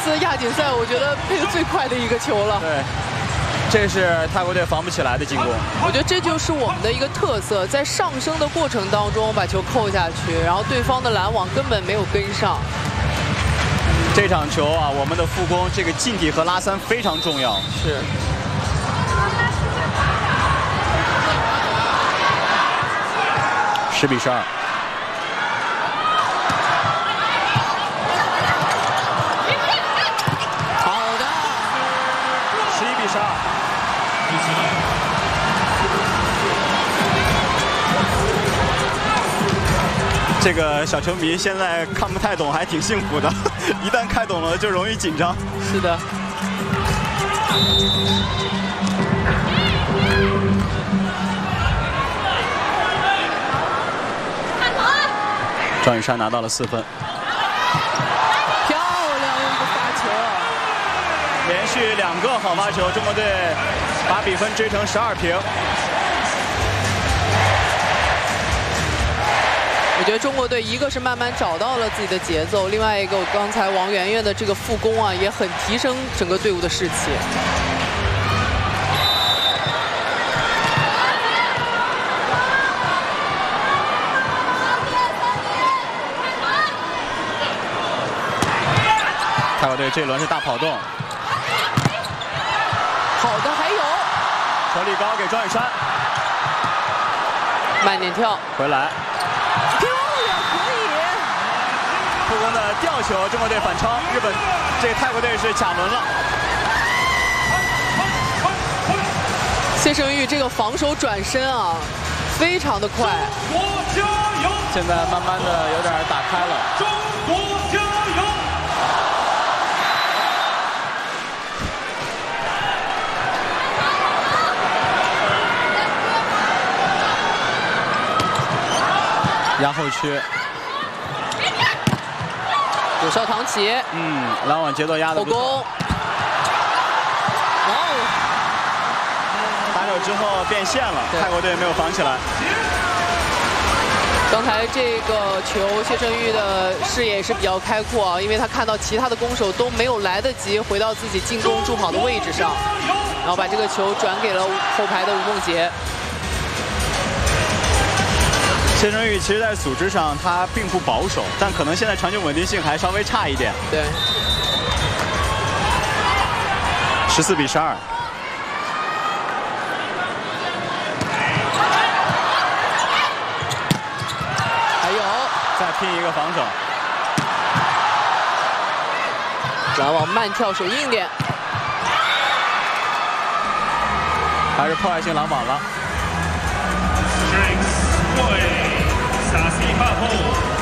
次亚锦赛我觉得配的最快的一个球了。 对，这是泰国队防不起来的进攻。 我觉得这就是我们的一个特色，在上升的过程当中把球扣下去，然后对方的拦网根本没有跟上。 这场球啊，我们的副攻这个近体和拉三非常重要。 是。 10比12。 好的。 11比12。这个小球迷现在看不太懂，还挺幸福的。一旦看懂了，就容易紧张。 是的。 赵雨珊拿到了4分。 漂亮一个发球， 连续2个好发球，中国队把比分追成12平。 我觉得中国队一个是慢慢找到了自己的节奏，另外一个刚才王媛媛的这个副攻啊，也很提升整个队伍的士气。 泰国队这一轮是大跑动。 好的，还有球力高给庄雨珊， 慢点跳回来。 漂亮，可以。 副攻的吊球，中国队反超，日本这个泰国队是假轮了。 谢胜玉这个防守转身啊，非常的快。 现在慢慢的有点打开了。 中国加油！ 压后区， 有效唐起， 拦网节奏压的不错。 后攻，哇哦！ 打手之后变线了，泰国队没有防起来。 刚才这个球，谢胜玉的视野也是比较开阔啊，因为他看到其他的攻手都没有来得及回到自己进攻筑好的位置上，然后把这个球转给了后排的吴梦洁。 谢胜玉其实在组织上他并不保守，但可能现在传球稳定性还稍微差一点。 对。 14比12。 还有， 再拼一个防守。 拦网慢跳手硬点， 还是破坏性拦网了。 对，萨西帕后。